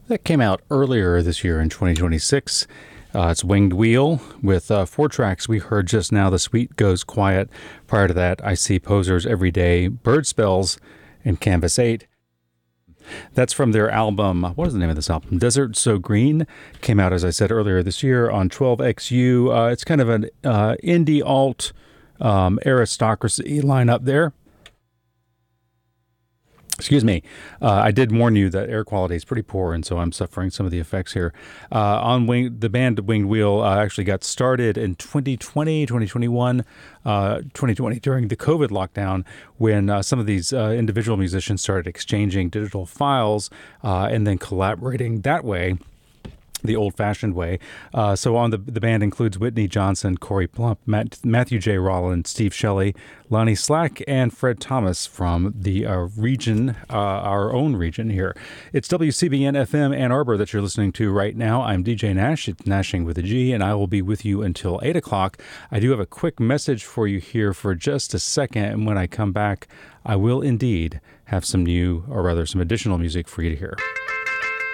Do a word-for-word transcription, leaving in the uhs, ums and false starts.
That came out earlier this year in twenty twenty-six. Uh, it's Winged Wheel with uh, four tracks. We heard just now The Sweet Goes Quiet. Prior to that, I See Posers Every Day, Bird Spells, and Canvas eight. That's from their album, what is the name of this album? Desert So Green. Came out, as I said earlier this year, on twelve X U. Uh, it's kind of an uh, indie alt um, aristocracy lineup there. Excuse me. Uh, I did warn you that air quality is pretty poor, and so I'm suffering some of the effects here. Uh, on Wing, the band Winged Wheel uh, actually got started in twenty twenty, twenty twenty-one, uh, twenty twenty during the COVID lockdown, when uh, some of these uh, individual musicians started exchanging digital files uh, and then collaborating that way, the old-fashioned way. Uh, so on the the band includes Whitney Johnson, Corey Plump, Matt, Matthew J. Rollins, Steve Shelley, Lonnie Slack, and Fred Thomas from the uh, region, uh, our own region here. It's W C B N F M Ann Arbor that you're listening to right now. I'm D J Nash. It's Nashing with a G, and I will be with you until eight o'clock. I do have a quick message for you here for just a second, and when I come back, I will indeed have some new, or rather some additional music for you to hear.